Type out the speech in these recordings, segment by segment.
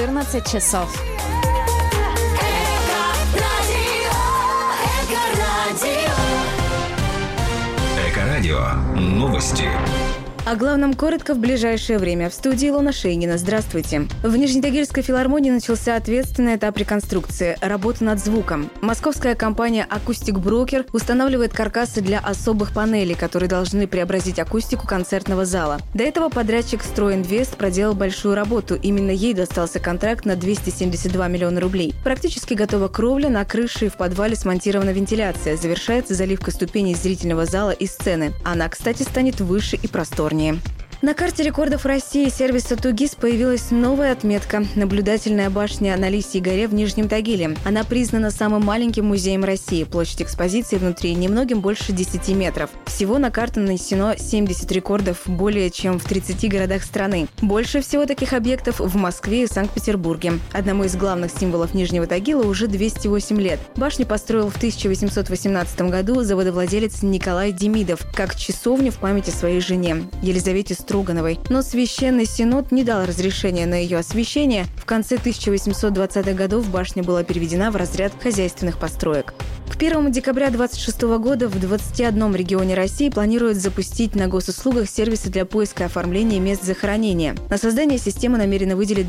14 часов. Эко-радио. Новости. О главном коротко в ближайшее время. В студии Илона Шейнина. Здравствуйте. В Нижнетагильской филармонии начался ответственный этап реконструкции – работа над звуком. Московская компания «Акустик Брокер» устанавливает каркасы для особых панелей, которые должны преобразить акустику концертного зала. До этого подрядчик «Стройинвест» проделал большую работу. Именно ей достался контракт на 272 миллиона рублей. Практически готова кровля, на крыше и в подвале смонтирована вентиляция. Завершается заливка ступеней зрительного зала и сцены. Она, кстати, станет выше и просторнее. На карте рекордов России сервиса «Тугис» появилась новая отметка – наблюдательная башня на Лисьей горе в Нижнем Тагиле. Она признана самым маленьким музеем России. Площадь экспозиции внутри немногим больше 10 метров. Всего на карту нанесено 70 рекордов более чем в 30 городах страны. Больше всего таких объектов в Москве и Санкт-Петербурге. Одному из главных символов Нижнего Тагила уже 208 лет. Башню построил в 1818 году заводовладелец Николай Демидов как часовню в память о своей жене Елизавете Строгановой. Но Священный Синод не дал разрешения на ее освящение. В конце 1820-х годов башня была переведена в разряд хозяйственных построек. К 1 декабря 2026 года в 21 регионе России планируют запустить на госуслугах сервисы для поиска и оформления мест захоронения. На создание системы намерены выделить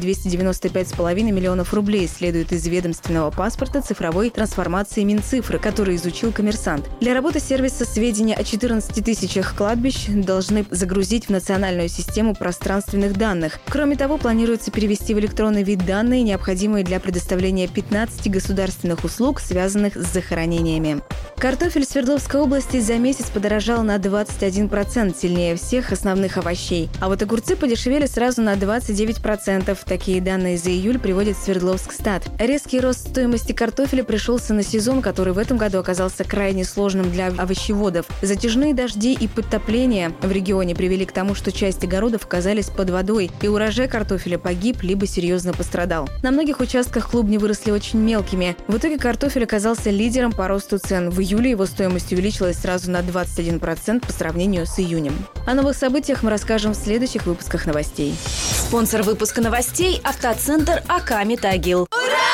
295,5 миллионов рублей, следует из ведомственного паспорта цифровой трансформации Минцифры, который изучил «Коммерсант». Для работы сервиса сведения о 14 тысячах кладбищ должны загрузить в национальную систему пространственных данных. Кроме того, планируется перевести в электронный вид данные, необходимые для предоставления 15 государственных услуг, связанных с захоронением. Картофель в Свердловской области за месяц подорожал на 21%, сильнее всех основных овощей. А вот огурцы подешевели сразу на 29%. Такие данные за июль приводит Свердловскстат. Резкий рост стоимости картофеля пришелся на сезон, который в этом году оказался крайне сложным для овощеводов. Затяжные дожди и подтопления в регионе привели к тому, что часть огородов оказались под водой, и урожай картофеля погиб, либо серьезно пострадал. На многих участках клубни выросли очень мелкими. В итоге картофель оказался лидером по росту цен. В июле его стоимость увеличилась сразу на 21% по сравнению с июнем. О новых событиях мы расскажем в следующих выпусках новостей. Спонсор выпуска новостей – автоцентр «Аками Тагил».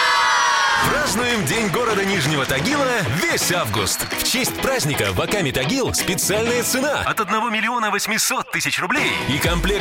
Празднуем День города Нижнего Тагила весь август. В честь праздника в Аками Тагил специальная цена от 1 800 000 рублей и комплект